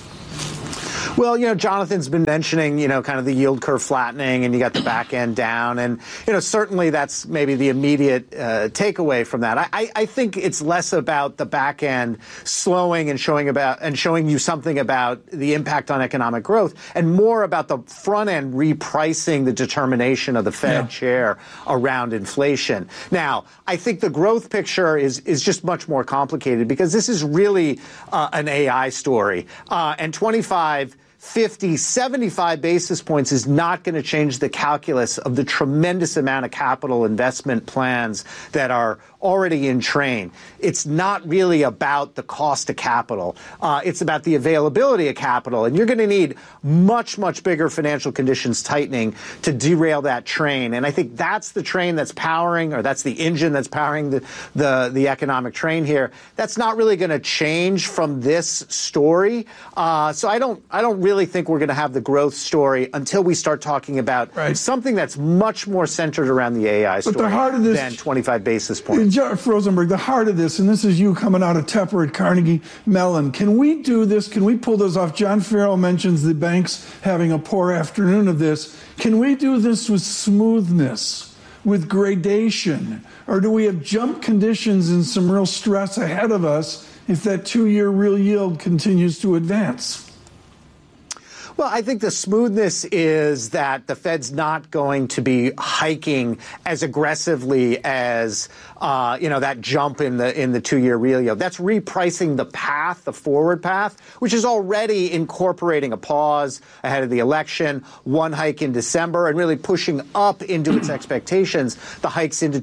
Well, Jonathan's been mentioning, kind of the yield curve flattening, and you got the back end down. And, certainly that's maybe the immediate takeaway from that. I think it's less about the back end slowing and showing you something about the impact on economic growth, and more about the front end repricing the determination of the Fed chair around inflation. Now, I think the growth picture is just much more complicated, because this is really an AI story. And 25, 50, 75 basis points is not going to change the calculus of the tremendous amount of capital investment plans that are already in train. It's not really about the cost of capital. It's about the availability of capital. And you're going to need much, much bigger financial conditions tightening to derail that train. And I think that's the train that's powering, or that's the engine that's powering the economic train here. That's not really going to change from this story. So I don't really think we're going to have the growth story until we start talking about something that's much more centered around the AI story than 25 basis points. Jeff Rosenberg, the heart of this, and this is you coming out of Tepper at Carnegie Mellon. Can we do this? Can we pull this off? John Farrell mentions the banks having a poor afternoon of this. Can we do this with smoothness, with gradation? Or do we have jump conditions and some real stress ahead of us if that 2-year real yield continues to advance? Well, I think the smoothness is that the Fed's not going to be hiking as aggressively as that jump in the 2-year real yield. That's repricing the path, the forward path, which is already incorporating a pause ahead of the election, 1 hike in December, and really pushing up into its expectations the hikes into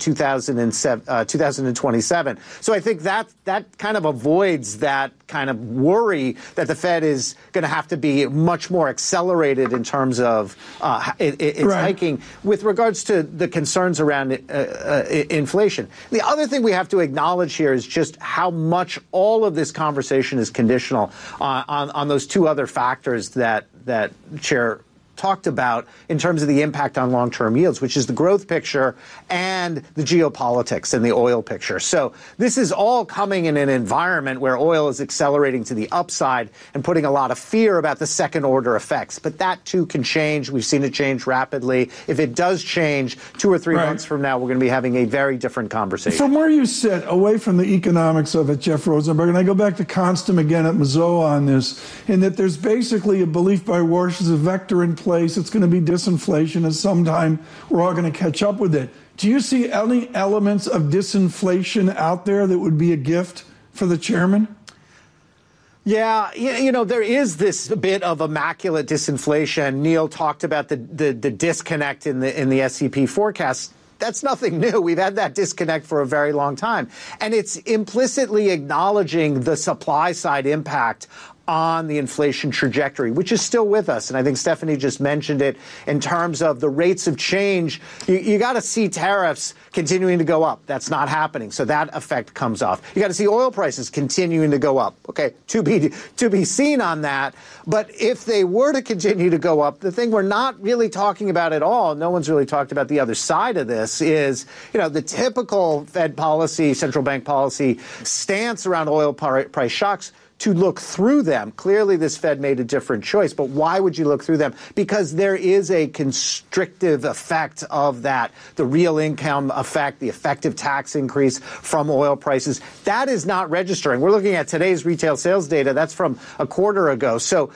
2027. So I think that kind of avoids that kind of worry that the Fed is going to have to be much more accelerated in terms of its hiking with regards to the concerns around inflation. The other thing we have to acknowledge here is just how much all of this conversation is conditional on those 2 other factors that Chair talked about in terms of the impact on long-term yields, which is the growth picture and the geopolitics and the oil picture. So this is all coming in an environment where oil is accelerating to the upside and putting a lot of fear about the second-order effects. But that, too, can change. We've seen it change rapidly. If it does change 2 or 3 months from now, we're going to be having a very different conversation. From where you sit, away from the economics of it, Jeff Rosenberg, and I go back to Constam again at Mazoa on this, in that there's basically a belief by Warsh as a vector in place. It's going to be disinflation, and sometime we're all going to catch up with it. Do you see any elements of disinflation out there that would be a gift for the chairman? Yeah, there is this bit of immaculate disinflation. Neil talked about the disconnect in the SEP forecast. That's nothing new. We've had that disconnect for a very long time. And it's implicitly acknowledging the supply side impact on the inflation trajectory, which is still with us. And I think Stephanie just mentioned it in terms of the rates of change. You got to see tariffs continuing to go up. That's not happening. So that effect comes off. You got to see oil prices continuing to go up. Okay, to be seen on that. But if they were to continue to go up, the thing we're not really talking about at all, no one's really talked about the other side of this, is, the typical Fed policy, central bank policy stance around oil price shocks to look through them. Clearly, this Fed made a different choice, but why would you look through them? Because there is a constrictive effect of that, the real income effect, the effective tax increase from oil prices. That is not registering. We're looking at today's retail sales data. That's from a quarter ago. So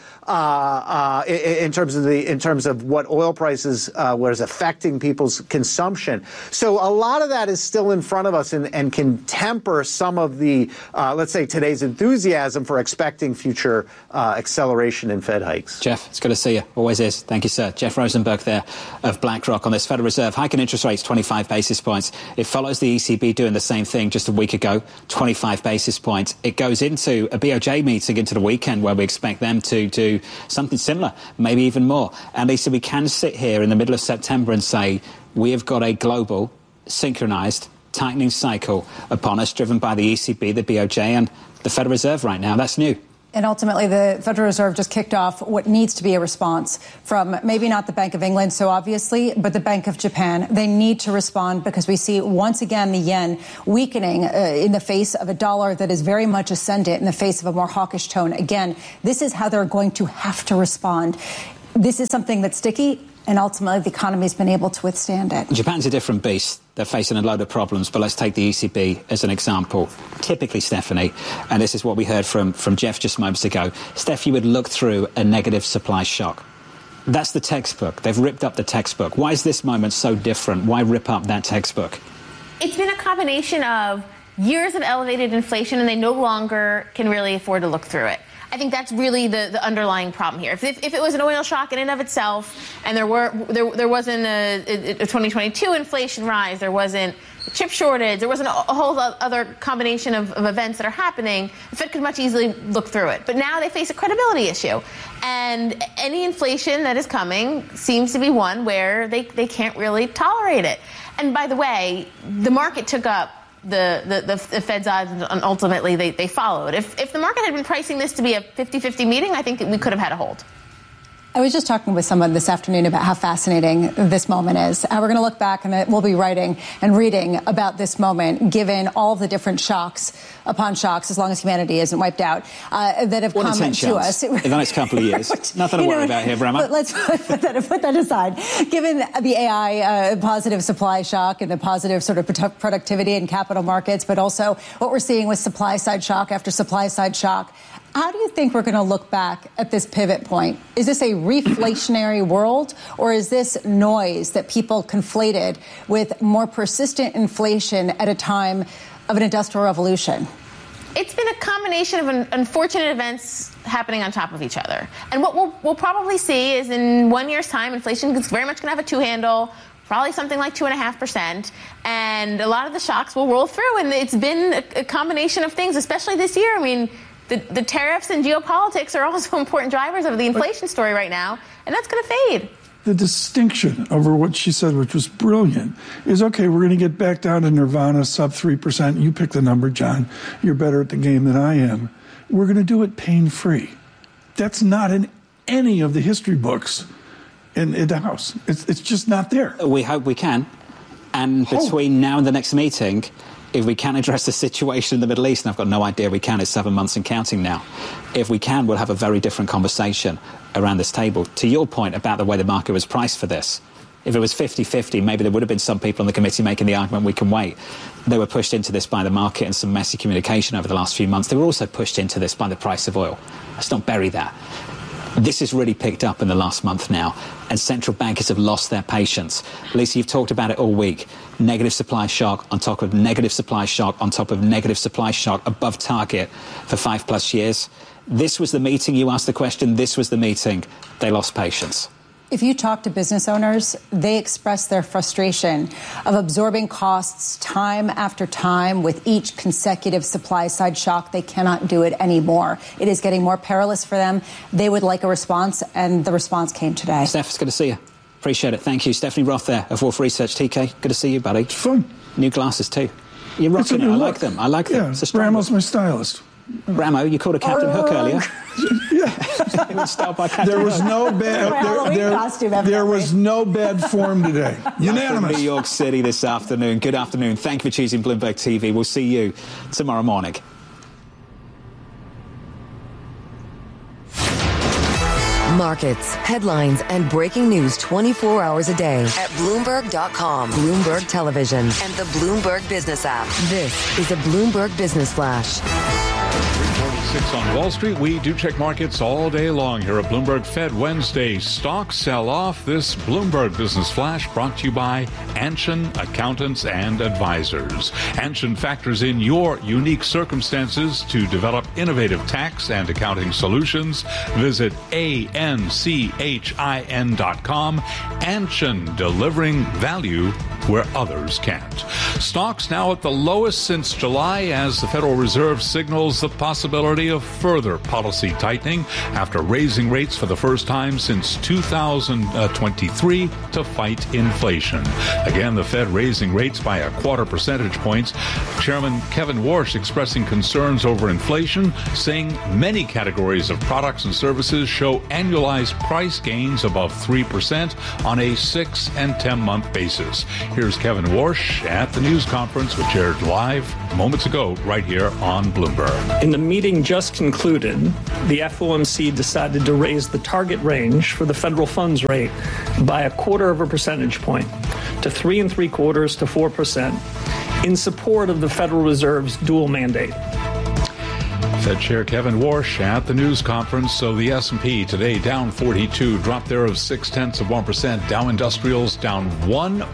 in terms of what oil prices was affecting people's consumption. So a lot of that is still in front of us and can temper some of the, let's say, today's enthusiasm for expecting future acceleration in Fed hikes. Jeff, it's good to see you. Always is. Thank you, sir. Jeff Rosenberg there of BlackRock on this Federal Reserve hiking interest rates 25 basis points. It follows the ECB doing the same thing just a week ago, 25 basis points. It goes into a BOJ meeting into the weekend where we expect them to do something similar, maybe even more. And Lisa, we can sit here in the middle of September and say we have got a global, synchronized tightening cycle upon us, driven by the ECB, the BOJ, and the Federal Reserve right now. That's new. And ultimately, the Federal Reserve just kicked off what needs to be a response from maybe not the Bank of England so obviously, but the Bank of Japan. They need to respond because we see once again the yen weakening in the face of a dollar that is very much ascendant in the face of a more hawkish tone. Again, this is how they're going to have to respond. This is something that's sticky, and ultimately the economy's been able to withstand it. Japan's a different beast. They're facing a load of problems, but let's take the ECB as an example. Typically, Stephanie, and this is what we heard from Jeff just moments ago, Steph, you would look through a negative supply shock. That's the textbook. They've ripped up the textbook. Why is this moment so different? Why rip up that textbook? It's been a combination of years of elevated inflation, and they no longer can really afford to look through it. I think that's really the underlying problem here. If it was an oil shock in and of itself, and there wasn't a 2022 inflation rise, there wasn't a chip shortage, there wasn't a whole other combination of events that are happening, the Fed could much easily look through it. But now they face a credibility issue. And any inflation that is coming seems to be one where they can't really tolerate it. And by the way, the market took up the Fed's odds, and ultimately they followed. If the market had been pricing this to be a 50-50 meeting, I think that we could have had a hold. I was just talking with someone this afternoon about how fascinating this moment is. How we're going to look back and we'll be writing and reading about this moment, given all the different shocks upon shocks, as long as humanity isn't wiped out, that have come to us in the next couple of years. Nothing to worry about here, Brahma. Let's put that aside. Given the AI positive supply shock and the positive sort of productivity in capital markets, but also what we're seeing with supply side shock after supply side shock, how do you think we're going to look back at this pivot point? Is this a reflationary world, or is this noise that people conflated with more persistent inflation at a time of an industrial revolution? It's been a combination of unfortunate events happening on top of each other. And what we'll probably see is in 1 year's time, inflation is very much going to have a two-handle, probably something like 2.5%. And a lot of the shocks will roll through. And it's been a combination of things, especially this year. I mean, the tariffs and geopolitics are also important drivers of the inflation story right now, and that's going to fade. The distinction over what she said, which was brilliant, is, okay, we're going to get back down to nirvana, sub 3%. You pick the number, John. You're better at the game than I am. We're going to do it pain-free. That's not in any of the history books in the House. It's just not there. We hope we can. And between now and the next meeting, if we can address the situation in the Middle East, and I've got no idea we can, it's 7 months and counting now. If we can, we'll have a very different conversation around this table. To your point about the way the market was priced for this, if it was 50-50, maybe there would have been some people on the committee making the argument we can wait. They were pushed into this by the market and some messy communication over the last few months. They were also pushed into this by the price of oil. Let's not bury that. This has really picked up in the last month now, and central bankers have lost their patience. Lisa, you've talked about it all week. Negative supply shock on top of negative supply shock on top of negative supply shock above target for 5+ years. This was the meeting. You asked the question. This was the meeting. They lost patience. If you talk to business owners, they express their frustration of absorbing costs time after time with each consecutive supply-side shock. They cannot do it anymore. It is getting more perilous for them. They would like a response, and the response came today. Steph, it's good to see you. Appreciate it. Thank you. Stephanie Roth there of Wolf Research. TK, good to see you, buddy. It's fun. New glasses, too. You're rocking it. I like them. I like them. Yeah, Brammo's my stylist. Bramo, you called a Captain Hook earlier. Yeah. It was styled by Captain There was Hook. no bad. There was no bad form today. Unanimous. From New York City this afternoon. Good afternoon. Thank you for choosing Bloomberg TV. We'll see you tomorrow morning. Markets, headlines, and breaking news 24 hours a day at Bloomberg.com, Bloomberg Television, and the Bloomberg Business app. This is a Bloomberg Business Flash. 3:46 on Wall Street. We do check markets all day long here at Bloomberg Fed Wednesday. Stocks sell off. This Bloomberg Business Flash brought to you by Anshin Accountants and Advisors. Anshin factors in your unique circumstances to develop innovative tax and accounting solutions. Visit ANCHIN.com. Anshin, delivering value where others can't. Stocks now at the lowest since July as the Federal Reserve signals the possibility of further policy tightening after raising rates for the first time since 2023 to fight inflation. Again, the Fed raising rates by 0.25 percentage points. Chairman Kevin Warsh expressing concerns over inflation, saying many categories of products and services show annualized price gains above 3% on a 6- and 10-month basis. Here's Kevin Warsh at the news conference, which aired live moments ago right here on Bloomberg. In the meeting just concluded, the FOMC decided to raise the target range for the federal funds rate by 0.25 percentage point to 3.75% to 4% in support of the Federal Reserve's dual mandate. Fed Chair Kevin Warsh at the news conference. So the S&P today down 42, drop there of 0.6%. Dow Industrials down 1